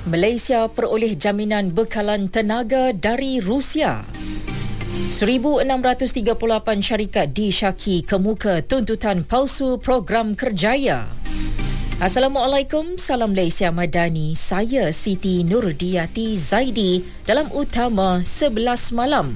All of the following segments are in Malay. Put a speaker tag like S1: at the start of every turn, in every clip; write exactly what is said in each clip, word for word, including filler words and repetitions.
S1: Malaysia peroleh jaminan bekalan tenaga dari Rusia. seribu enam ratus tiga puluh lapan syarikat disyaki kemuka tuntutan palsu program kerjaya. Assalamualaikum, salam Malaysia Madani. Saya Siti Nurdiati Zaidi dalam Utama sebelas Malam.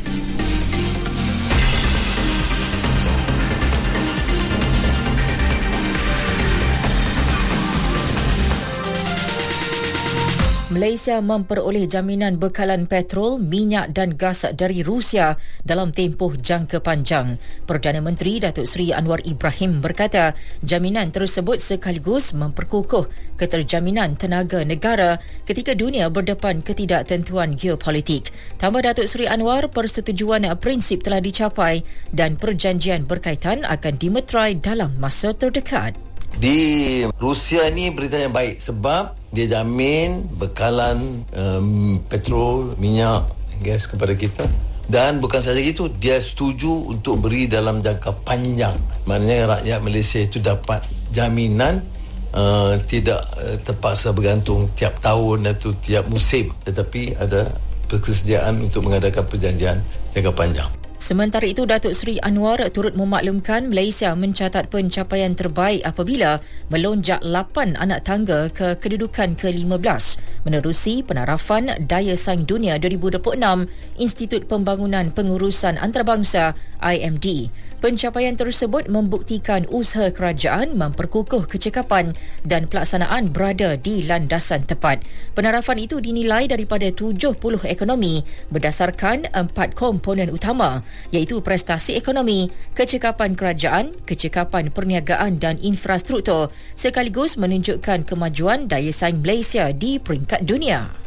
S1: Malaysia memperoleh jaminan bekalan petrol, minyak dan gas dari Rusia dalam tempoh jangka panjang. Perdana Menteri Datuk Seri Anwar Ibrahim berkata, jaminan tersebut sekaligus memperkukuh keterjaminan tenaga negara ketika dunia berdepan ketidaktentuan geopolitik. Tambah Datuk Seri Anwar, persetujuan prinsip telah dicapai dan perjanjian berkaitan akan dimeterai dalam masa terdekat.
S2: Di Rusia ni berita yang baik sebab dia jamin bekalan um, petrol, minyak, gas kepada kita. Dan bukan sahaja itu, dia setuju untuk beri dalam jangka panjang. Maknanya rakyat Malaysia itu dapat jaminan uh, tidak uh, terpaksa bergantung tiap tahun atau tiap musim, tetapi ada persediaan untuk mengadakan perjanjian jangka panjang.
S1: Sementara itu, Datuk Seri Anwar turut memaklumkan Malaysia mencatat pencapaian terbaik apabila melonjak lapan anak tangga ke kedudukan ke lima belas menerusi penarafan Daya Saing Dunia dua ribu dua puluh enam Institut Pembangunan Pengurusan Antarabangsa I M D. Pencapaian tersebut membuktikan usaha kerajaan memperkukuh kecekapan dan pelaksanaan berada di landasan tepat. Penarafan itu dinilai daripada tujuh puluh ekonomi berdasarkan empat komponen utama, iaitu prestasi ekonomi, kecekapan kerajaan, kecekapan perniagaan dan infrastruktur, sekaligus menunjukkan kemajuan daya saing Malaysia di peringkat dunia.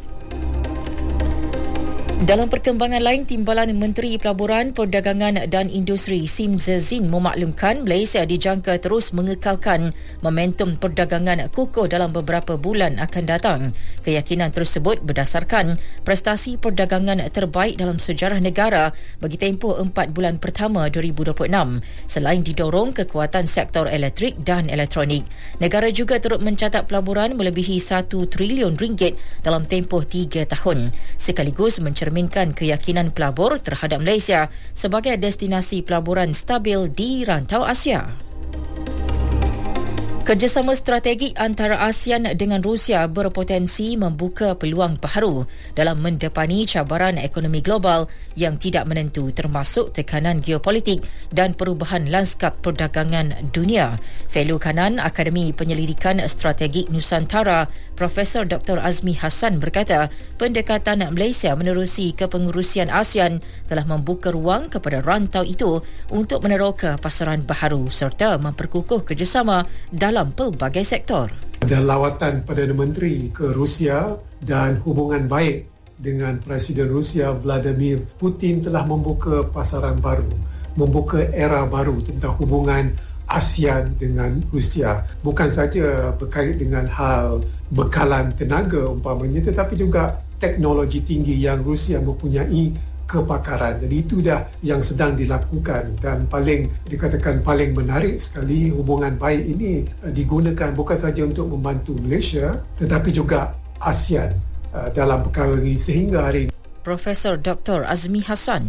S1: Dalam perkembangan lain, Timbalan Menteri Pelaburan, Perdagangan dan Industri Sim Zazin memaklumkan Malaysia dijangka terus mengekalkan momentum perdagangan kukuh dalam beberapa bulan akan datang. Keyakinan tersebut berdasarkan prestasi perdagangan terbaik dalam sejarah negara bagi tempoh empat bulan pertama dua ribu dua puluh enam. Selain didorong kekuatan sektor elektrik dan elektronik, negara juga turut mencatat pelaburan melebihi satu trilion ringgit dalam tempoh tiga tahun, sekaligus mencerminkan mencerminkan keyakinan pelabur terhadap Malaysia sebagai destinasi pelaburan stabil di rantau Asia. Kerjasama strategik antara ASEAN dengan Rusia berpotensi membuka peluang baharu dalam mendepani cabaran ekonomi global yang tidak menentu, termasuk tekanan geopolitik dan perubahan lanskap perdagangan dunia. Fellow Kanan Akademi Penyelidikan Strategik Nusantara, Profesor Doktor Azmi Hassan berkata, pendekatan Malaysia menerusi kepengurusian ASEAN telah membuka ruang kepada rantau itu untuk meneroka pasaran baharu serta memperkukuh kerjasama dalam dalam pelbagai sektor.
S3: Ada lawatan Perdana Menteri ke Rusia dan hubungan baik dengan Presiden Rusia Vladimir Putin telah membuka pasaran baru, membuka era baru tentang hubungan ASEAN dengan Rusia. Bukan saja berkait dengan hal bekalan tenaga umpamanya, tetapi juga teknologi tinggi yang Rusia mempunyai kepakaran. Jadi itu dah yang sedang dilakukan dan paling dikatakan paling menarik sekali, hubungan baik ini digunakan bukan saja untuk membantu Malaysia tetapi juga ASEAN dalam perkara ini sehingga hari ini.
S1: Profesor Doktor Azmi Hassan.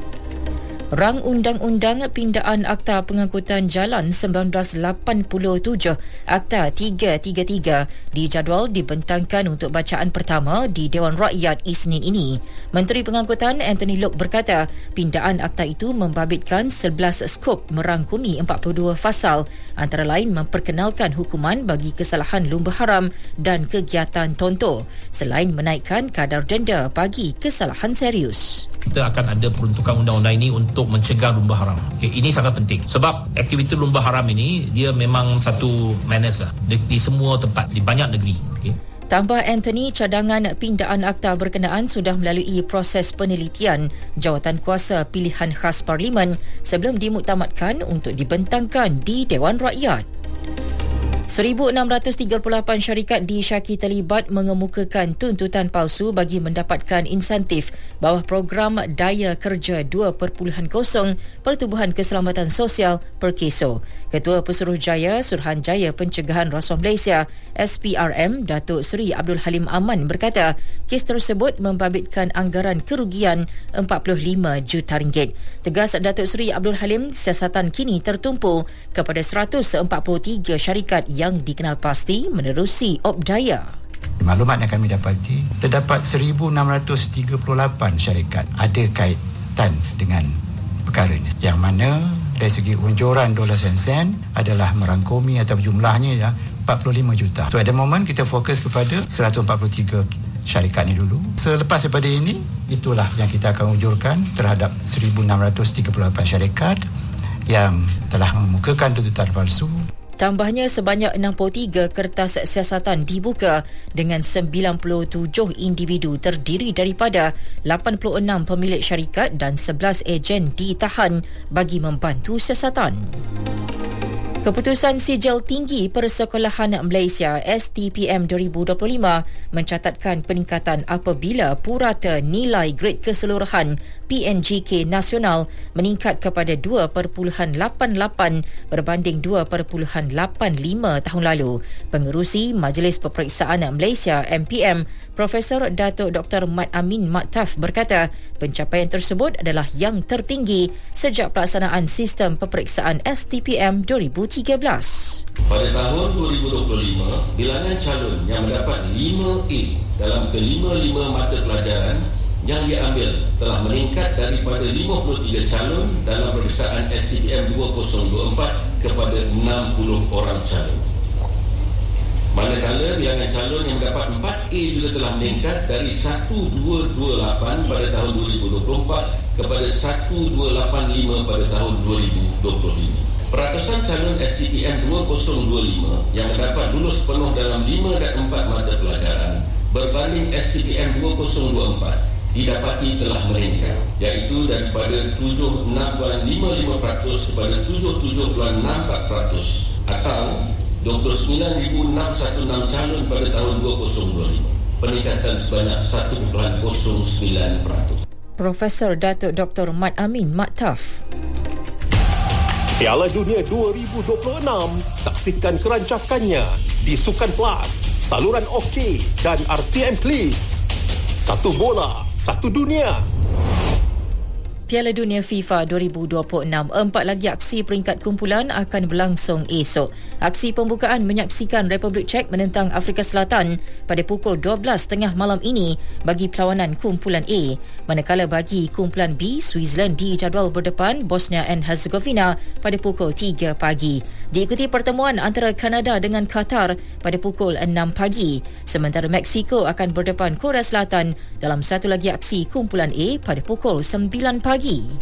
S1: Rang Undang-Undang Pindaan Akta Pengangkutan Jalan seribu sembilan ratus lapan puluh tujuh Akta tiga tiga tiga dijadual dibentangkan untuk bacaan pertama di Dewan Rakyat Isnin ini. Menteri Pengangkutan Anthony Loke berkata, pindaan akta itu membabitkan sebelas skop merangkumi empat puluh dua fasal, antara lain memperkenalkan hukuman bagi kesalahan lumba haram dan kegiatan tontor, selain menaikkan kadar denda bagi kesalahan serius.
S4: Kita akan ada peruntukan undang-undang ini untuk mencegah lumba haram. Okay, ini sangat penting sebab aktiviti lumba haram ini dia memang satu menace lah di, di semua tempat, di banyak negeri. Okay.
S1: Tambah Anthony, cadangan pindaan akta berkenaan sudah melalui proses penelitian jawatan kuasa pilihan khas Parlimen sebelum dimuktamadkan untuk dibentangkan di Dewan Rakyat. seribu enam ratus tiga puluh lapan syarikat disyaki terlibat mengemukakan tuntutan palsu bagi mendapatkan insentif bawah program Daya Kerja dua titik kosong Pertubuhan Keselamatan Sosial Perkeso. Ketua Pesuruhjaya Suruhanjaya Pencegahan Rasuah Malaysia S P R M Datuk Seri Abdul Halim Aman berkata kes tersebut membabitkan anggaran kerugian empat puluh lima juta ringgit. Tegas Datuk Seri Abdul Halim, siasatan kini tertumpu kepada seratus empat puluh tiga syarikat yang dikenal pasti menerusi Opdaya.
S5: Maklumat yang kami dapati, terdapat seribu enam ratus tiga puluh lapan syarikat ada kaitan dengan perkara ini, yang mana dari segi unjuran dolar sen-sen adalah merangkumi atau jumlahnya ya empat puluh lima juta. So at the moment kita fokus kepada seratus empat puluh tiga syarikat ini dulu. Selepas daripada ini, itulah yang kita akan ujurkan terhadap seribu enam ratus tiga puluh lapan syarikat yang telah mengemukakan tuntutan palsu.
S1: Tambahnya, sebanyak enam puluh tiga kertas siasatan dibuka dengan sembilan puluh tujuh individu terdiri daripada lapan puluh enam pemilik syarikat dan sebelas ejen ditahan bagi membantu siasatan. Keputusan Sijil Tinggi Persekolahan Malaysia S T P M dua ribu dua puluh lima mencatatkan peningkatan apabila purata nilai grade keseluruhan P N G K nasional meningkat kepada dua perpuluhan lapan lapan berbanding dua perpuluhan lapan lima tahun lalu. Pengerusi Majlis Peperiksaan Malaysia M P M, Profesor Datuk Doktor Mat Amin Maktaf berkata pencapaian tersebut adalah yang tertinggi sejak pelaksanaan sistem peperiksaan S T P M dua ribu tiga belas.
S6: Pada tahun dua ribu dua puluh lima, bilangan calon yang mendapat lima A dalam kelima-lima mata pelajaran yang diambil telah meningkat daripada lima puluh tiga calon dalam peperiksaan S T P M dua ribu dua puluh empat kepada enam puluh orang calon. Manakala bilangan calon yang mendapat empat A juga telah meningkat dari seribu dua ratus dua puluh lapan pada tahun dua ribu dua puluh empat kepada seribu dua ratus lapan puluh lima pada tahun dua ribu dua puluh lima. Peratusan calon S T P M dua ribu dua puluh lima yang mendapat lulus penuh dalam lima dan empat mata pelajaran berbanding S T P M dua ribu dua puluh empat didapati telah meningkat, iaitu daripada tujuh puluh enam perpuluhan lima lima peratus kepada tujuh puluh tujuh perpuluhan enam empat peratus atau dua puluh sembilan ribu enam ratus enam belas calon pada tahun dua ribu dua puluh lima, peningkatan sebanyak satu perpuluhan kosong sembilan peratus.
S1: Profesor Datuk Doktor Mat Amin Maktaf.
S7: Piala Dunia dua ribu dua puluh enam, saksikan kerancakannya di Sukan Plus, saluran OK dan R T M Klik. Satu bola, satu dunia. Piala Dunia FIFA dua ribu dua puluh enam, empat lagi aksi peringkat kumpulan akan berlangsung esok. Aksi pembukaan menyaksikan Republik Czech menentang Afrika Selatan pada pukul dua belas tiga puluh malam ini bagi perlawanan kumpulan A. Manakala bagi kumpulan B, Switzerland dijadual berdepan Bosnia and Herzegovina pada pukul tiga pagi. Diikuti pertemuan antara Kanada dengan Qatar pada pukul enam pagi. Sementara Mexico akan berdepan Korea Selatan dalam satu lagi aksi kumpulan A pada pukul sembilan pagi.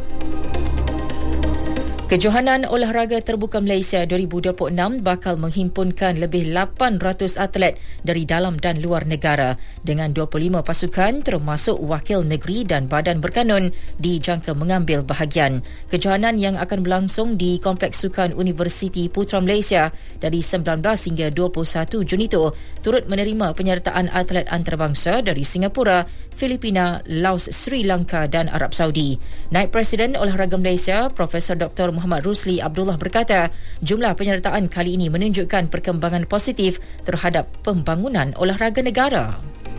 S7: Kejohanan Olahraga Terbuka Malaysia dua ribu dua puluh enam bakal menghimpunkan lebih lapan ratus atlet dari dalam dan luar negara dengan dua puluh lima pasukan termasuk wakil negeri dan badan berkanun dijangka mengambil bahagian. Kejohanan yang akan berlangsung di Kompleks Sukan Universiti Putra Malaysia dari sembilan belas hingga dua puluh satu Jun itu turut menerima penyertaan atlet antarabangsa dari Singapura, Filipina, Laos, Sri Lanka dan Arab Saudi. Naib Presiden Olahraga Malaysia, Profesor Doktor Muhammad Rusli Abdullah berkata, jumlah penyertaan kali ini menunjukkan perkembangan positif terhadap pembangunan olahraga negara.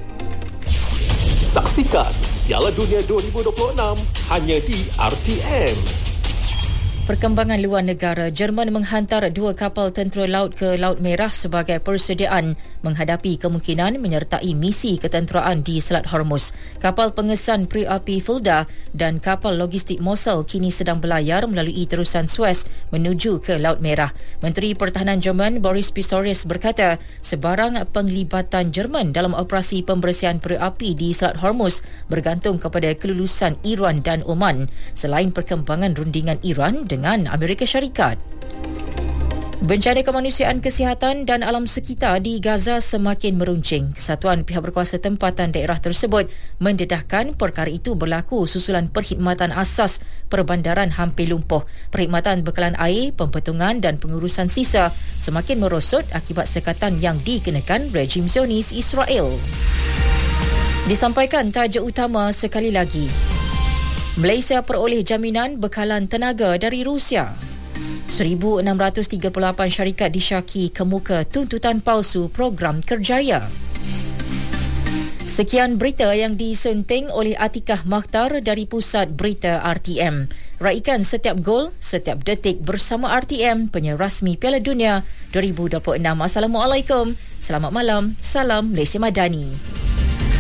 S7: Saksikan Piala Dunia dua ribu dua puluh enam hanya di R T M.
S1: Perkembangan luar negara, Jerman menghantar dua kapal tentera laut ke Laut Merah sebagai persediaan menghadapi kemungkinan menyertai misi ketenteraan di Selat Hormuz. Kapal pengesan peri-api Fulda dan kapal logistik Mosul kini sedang berlayar melalui terusan Suez menuju ke Laut Merah. Menteri Pertahanan Jerman Boris Pistorius berkata, sebarang penglibatan Jerman dalam operasi pembersihan peri-api di Selat Hormuz bergantung kepada kelulusan Iran dan Oman, selain perkembangan rundingan Iran dengan Amerika Syarikat. Bencana kemanusiaan, kesihatan dan alam sekitar di Gaza semakin meruncing. Kesatuan pihak berkuasa tempatan daerah tersebut mendedahkan perkara itu berlaku susulan perkhidmatan asas perbandaran hampir lumpuh. Perkhidmatan bekalan air, pempetungan dan pengurusan sisa semakin merosot akibat sekatan yang dikenakan rejim Zionis Israel. Disampaikan tajuk utama sekali lagi. Malaysia peroleh jaminan bekalan tenaga dari Rusia. seribu enam ratus tiga puluh lapan syarikat disyaki kemuka tuntutan palsu program kerjaya. Sekian berita yang disenting oleh Atikah Makhtar dari Pusat Berita R T M. Raikan setiap gol, setiap detik bersama R T M, penyiar rasmi Piala Dunia dua ribu dua puluh enam. Assalamualaikum, selamat malam, salam Malaysia Madani.